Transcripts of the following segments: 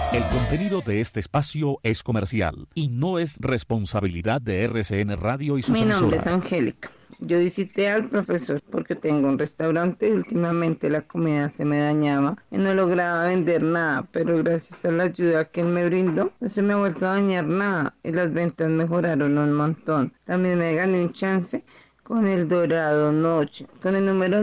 El contenido de este espacio es comercial y no es responsabilidad de RCN Radio y sus emisoras. Mi nombre es Angélica. Yo visité al profesor porque tengo un restaurante y últimamente la comida se me dañaba y no lograba vender nada, pero gracias a la ayuda que él me brindó, no se me ha vuelto a dañar nada y las ventas mejoraron un montón. También me gané un chance con el Dorado Noche, con el número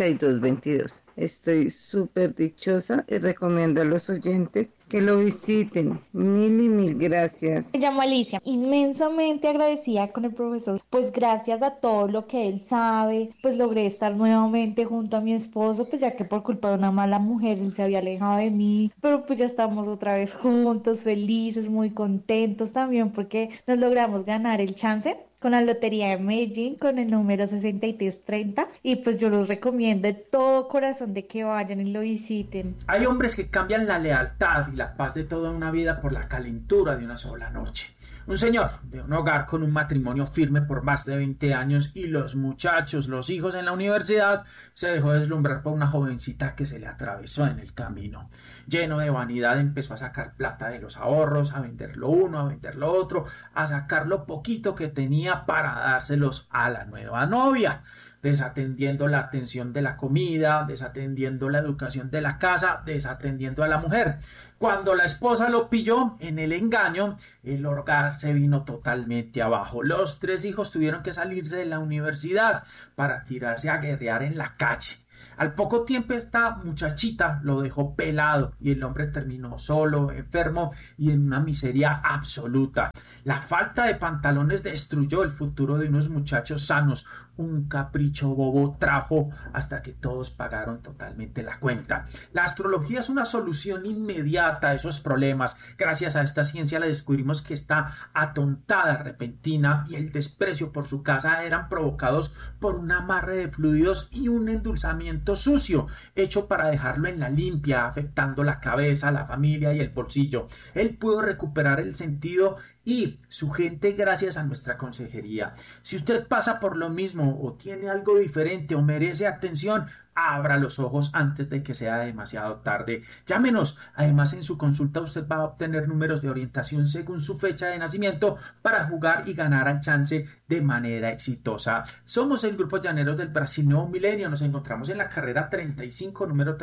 9222. Estoy súper dichosa y recomiendo a los oyentes que lo visiten. Mil y mil gracias. Me llamo Alicia, inmensamente agradecida con el profesor, pues gracias a todo lo que él sabe, pues logré estar nuevamente junto a mi esposo, pues ya que por culpa de una mala mujer él se había alejado de mí, pero pues ya estamos otra vez juntos, felices, muy contentos también porque nos logramos ganar el chance con la Lotería de Medellín, con el número 6330, y pues yo los recomiendo de todo corazón de que vayan y lo visiten. Hay hombres que cambian la lealtad y la paz de toda una vida por la calentura de una sola noche. Un señor de un hogar con un matrimonio firme por más de 20 años y los muchachos, los hijos en la universidad, se dejó deslumbrar por una jovencita que se le atravesó en el camino. Lleno de vanidad empezó a sacar plata de los ahorros, a vender lo uno, a vender lo otro, a sacar lo poquito que tenía para dárselos a la nueva novia, desatendiendo la atención de la comida, desatendiendo la educación de la casa, desatendiendo a la mujer. Cuando la esposa lo pilló en el engaño, el hogar se vino totalmente abajo. Los 3 hijos tuvieron que salirse de la universidad para tirarse a guerrear en la calle. Al poco tiempo esta muchachita lo dejó pelado y el hombre terminó solo, enfermo y en una miseria absoluta. La falta de pantalones destruyó el futuro de unos muchachos sanos. Un capricho bobo trajo hasta que todos pagaron totalmente la cuenta. La astrología es una solución inmediata a esos problemas. Gracias a esta ciencia le descubrimos que esta atontada repentina y el desprecio por su casa eran provocados por un amarre de fluidos y un endulzamiento sucio hecho para dejarlo en la limpia, afectando la cabeza, la familia y el bolsillo. Él pudo recuperar el sentido y su gente gracias a nuestra consejería. Si usted pasa por lo mismo o tiene algo diferente o merece atención, abra los ojos antes de que sea demasiado tarde. Llámenos. Además, en su consulta usted va a obtener números de orientación según su fecha de nacimiento para jugar y ganar al chance de manera exitosa. Somos el Grupo Llaneros del Brasil Nuevo Milenio. Nos encontramos en la carrera 35, número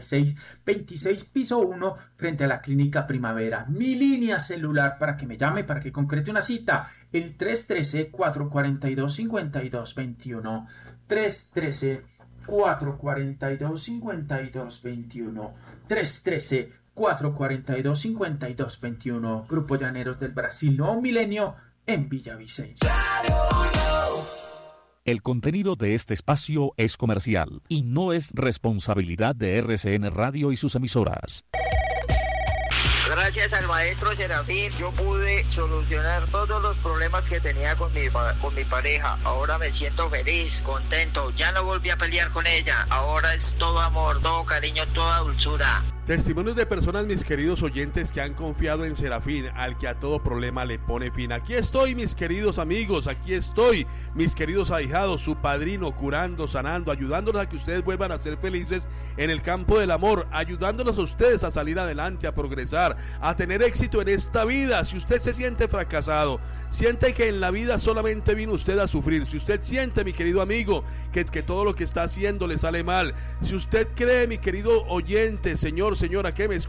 3626, piso 1, frente a la Clínica Primavera. Mi línea celular para que me llame, para que concrete una cita, el 313-442-5221. 313-442-5221. 313-442-5221. Grupo Llaneros del Brasil Nuevo Milenio en Villavicencio. El contenido de este espacio es comercial y no es responsabilidad de RCN Radio y sus emisoras. Gracias al maestro Serafín, yo pude solucionar todos los problemas que tenía con mi pareja. Ahora me siento feliz, contento. Ya no volví a pelear con ella. Ahora es todo amor, todo cariño, toda dulzura. Testimonios de personas, mis queridos oyentes, que han confiado en Serafín, al que a todo problema le pone fin. Aquí estoy, mis queridos amigos, aquí estoy, mis queridos ahijados, su padrino, curando, sanando, ayudándolos a que ustedes vuelvan a ser felices en el campo del amor, ayudándolos a ustedes a salir adelante, a progresar, a tener éxito en esta vida. Si usted se siente fracasado, siente que en la vida solamente vino usted a sufrir, si usted siente, mi querido amigo, que todo lo que está haciendo le sale mal, si usted cree, mi querido oyente, señora, que me